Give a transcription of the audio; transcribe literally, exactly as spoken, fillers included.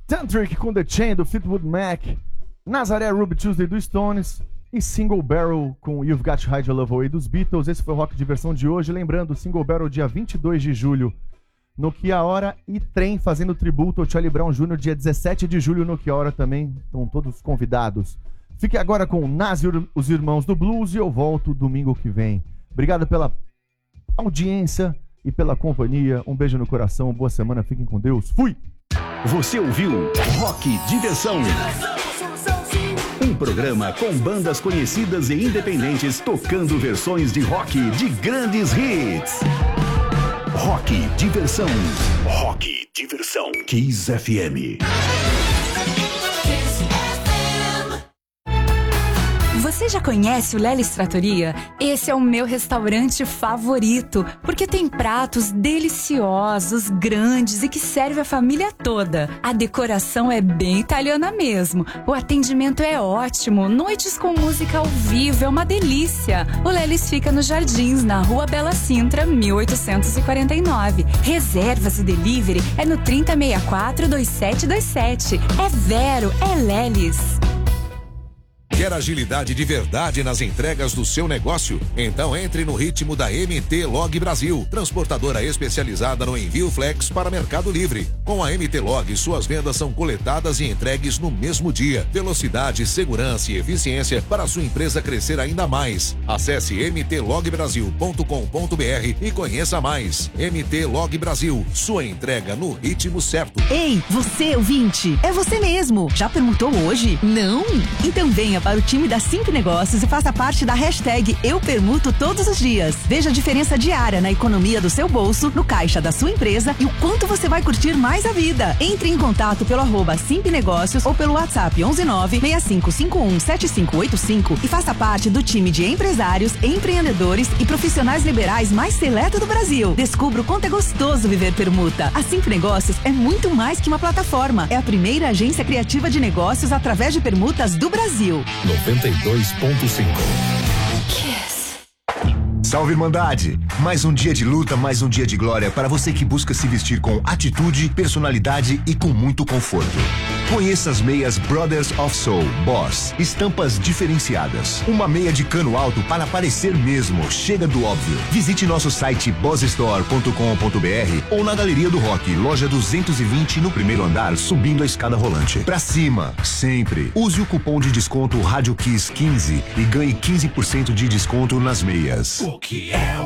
Tantric com The Chain do Fleetwood Mac, Nazaré Ruby Tuesday do Stones e Single Barrel com You've Got to Hide Your Love Away dos Beatles. Esse foi o Rock Diversão de hoje. Lembrando, Single Barrel dia vinte e dois de julho no Que A Hora e Trem fazendo tributo ao Charlie Brown Júnior dia dezessete de julho no Que A Hora também. Estão todos convidados. Fique agora com Nas e os Irmãos do Blues e eu volto domingo que vem. Obrigado pela audiência e pela companhia. Um beijo no coração, boa semana, fiquem com Deus. Fui! Você ouviu Rock Diversão. Um programa com bandas conhecidas e independentes tocando versões de rock de grandes hits. Rock Diversão. Rock Diversão. Kiss F M. Você já conhece o Lelis Trattoria? Esse é o meu restaurante favorito, porque tem pratos deliciosos, grandes e que serve a família toda. A decoração é bem italiana mesmo. O atendimento é ótimo, noites com música ao vivo, é uma delícia. O Lelis fica nos Jardins, na Rua Bela Sintra, mil oitocentos e quarenta e nove. Reservas e delivery é no trinta sessenta e quatro, vinte e sete vinte e sete. É Vero, é Lelis. Quer agilidade de verdade nas entregas do seu negócio? Então entre no ritmo da M T Log Brasil, transportadora especializada no envio flex para Mercado Livre. Com a M T Log, suas vendas são coletadas e entregues no mesmo dia. Velocidade, segurança e eficiência para sua empresa crescer ainda mais. Acesse m t log brasil ponto com ponto b r e conheça mais. M T Log Brasil, sua entrega no ritmo certo. Ei, você ouvinte, é você mesmo. Já permutou hoje? Não? Então venha para o time da Simp Negócios e faça parte da hashtag Eu Permuto todos os dias. Veja a diferença diária na economia do seu bolso, no caixa da sua empresa e o quanto você vai curtir mais a vida. Entre em contato pelo arroba Simp Negócios ou pelo WhatsApp onze nove, seis cinco cinco um, sete cinco oito cinco e faça parte do time de empresários, empreendedores e profissionais liberais mais seleto do Brasil. Descubra o quanto é gostoso viver permuta. A Simp Negócios é muito mais que uma plataforma. É a primeira agência criativa de negócios através de permutas do Brasil. noventa e dois ponto cinco. Salve, Irmandade! Mais um dia de luta, mais um dia de glória para você que busca se vestir com atitude, personalidade e com muito conforto. Conheça as meias Brothers of Soul Boss, estampas diferenciadas. Uma meia de cano alto para parecer mesmo, chega do óbvio. Visite nosso site boss store ponto com ponto b r ou na Galeria do Rock, loja duzentos e vinte, no primeiro andar, subindo a escada rolante. Pra cima, sempre. Use o cupom de desconto Rádio Kiss quinze e ganhe quinze por cento de desconto nas meias. O que é